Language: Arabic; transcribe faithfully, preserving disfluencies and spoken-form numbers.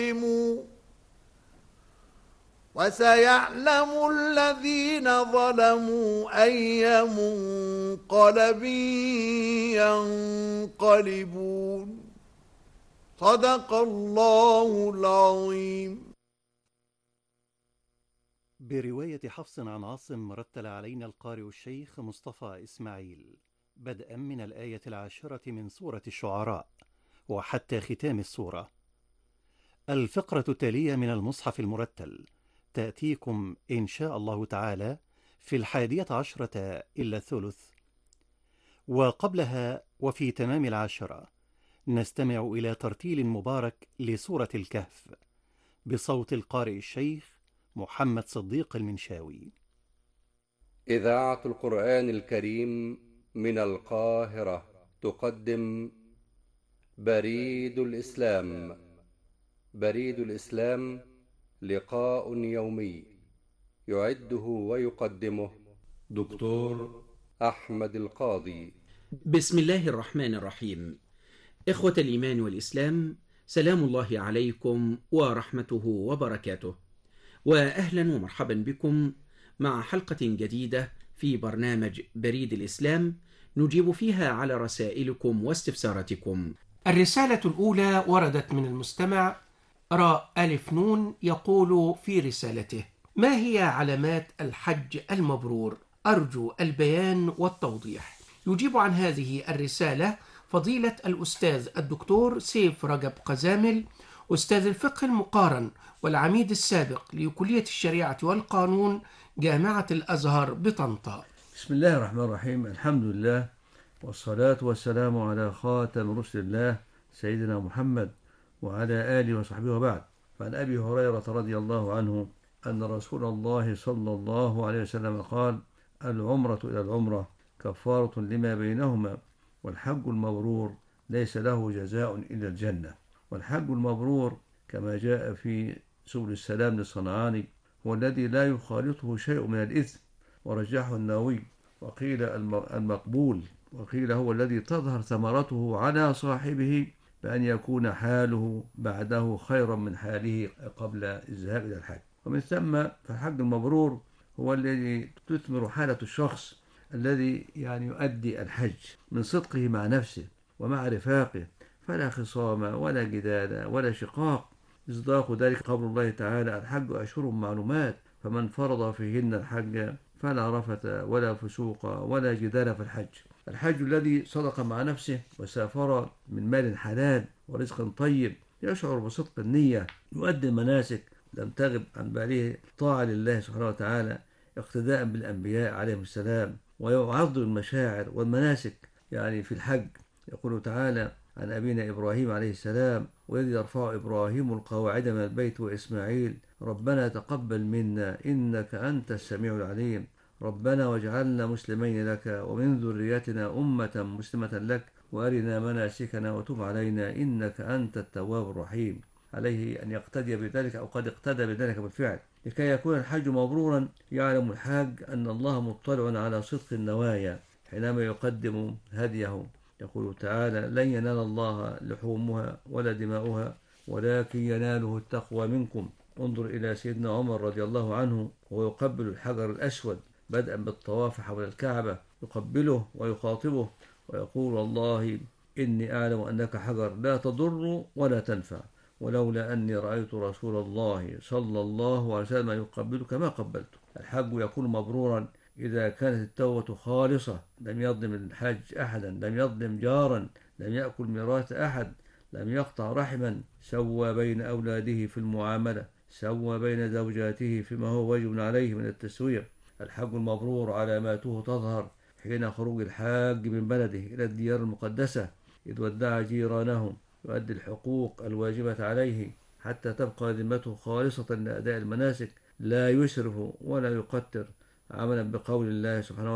وسيعلم الذين ظلموا أي منقلب ينقلبون. صدق الله العظيم. برواية حفص عن عاصم رتل علينا القارئ الشيخ مصطفى إسماعيل بدءا من الآية العاشرة من سورة الشعراء وحتى ختام السورة. الفقرة التالية من المصحف المرتل تأتيكم إن شاء الله تعالى في الحادية عشرة إلا الثلث، وقبلها وفي تمام العاشرة نستمع إلى ترتيل مبارك لسورة الكهف بصوت القارئ الشيخ محمد صديق المنشاوي. إذاعة القرآن الكريم من القاهرة تقدم بريد الإسلام. بريد الإسلام لقاء يومي يعده ويقدمه دكتور أحمد القاضي. بسم الله الرحمن الرحيم. إخوة الإيمان والإسلام، سلام الله عليكم ورحمته وبركاته، وأهلا ومرحبا بكم مع حلقة جديدة في برنامج بريد الإسلام نجيب فيها على رسائلكم واستفساراتكم. الرسالة الأولى وردت من المستمع راء ألف نون، يقول في رسالته: ما هي علامات الحج المبرور؟ أرجو البيان والتوضيح. يجيب عن هذه الرسالة فضيلة الأستاذ الدكتور سيف رجب قزامل، أستاذ الفقه المقارن والعميد السابق لكلية الشريعة والقانون جامعة الأزهر بطنطا. بسم الله الرحمن الرحيم. الحمد لله والصلاة والسلام على خاتم رسل الله سيدنا محمد وعلى آله وصحبه وبعد. فعن أبي هريرة رضي الله عنه أن رسول الله صلى الله عليه وسلم قال: العمرة إلى العمرة كفارة لما بينهما، والحج المبرور ليس له جزاء إلا الجنة. والحج المبرور كما جاء في سبل السلام للصنعاني هو الذي لا يخالطه شيء من الإثم، ورجحه النووي، وقيل المقبول، وقيل هو الذي تظهر ثمرته على صاحبه بأن يكون حاله بعده خيرا من حاله قبل الذهاب إلى الحج. ومن ثم فالحج المبرور هو الذي تثمر حالة الشخص الذي يعني يؤدي الحج من صدقه مع نفسه ومع رفاقه، فلا خصام ولا جدال ولا شقاق. مصداق ذلك قول الله تعالى: الحج أشهر معلومات، فمن فرض فيهن الحج فلا رفث ولا فسوق ولا جدال في الحج. الحج الذي صدق مع نفسه وسافر من مال حلال ورزق طيب، يشعر بصدق النية، يؤدي المناسك، لم تغب عن باله طاعة لله سبحانه وتعالى اقتداء بالأنبياء عليهم السلام، ويعظم المشاعر والمناسك يعني في الحج. يقول تعالى عن أبينا إبراهيم عليه السلام: وإذ يرفع إبراهيم القواعد من البيت وإسماعيل ربنا تقبل منا إنك أنت السميع العليم، ربنا واجعلنا مسلمين لك ومن ذريتنا أمة مسلمة لك وأرنا مناسكنا وتب علينا إنك أنت التواب الرحيم. عليه أن يقتدي بذلك أو قد اقتدى بذلك بالفعل. لكي يكون الحج مبرورا يعلم الحاج أن الله مطلع على صدق النوايا حينما يقدم هديه. يقول تعالى: لن ينال الله لحومها ولا دماؤها ولكن يناله التقوى منكم. انظر إلى سيدنا عمر رضي الله عنه وهو يقبل الحجر الأسود بدءا بالطواف حول الكعبة، يقبله ويخاطبه ويقول: والله إني أعلم أنك حجر لا تضر ولا تنفع، ولولا أني رأيت رسول الله صلى الله عليه وسلم يقبلك ما قبلته. الحج يكون مبرورا إذا كانت التوبة خالصة، لم يظلم الحج أحدا، لم يظلم جارا، لم يأكل ميراث أحد، لم يقطع رحما، سوى بين أولاده في المعاملة، سوى بين زوجاته فيما هو واجب عليه من التسوية. الحج المبرور علاماته تظهر حين خروج الحاج من بلده إلى الديار المقدسة، إذ ودع جيرانه، يؤدي الحقوق الواجبة عليه حتى تبقى ذمته خالصة لأداء المناسك، لا يسرف ولا يقتر، عملا بقول الله سبحانه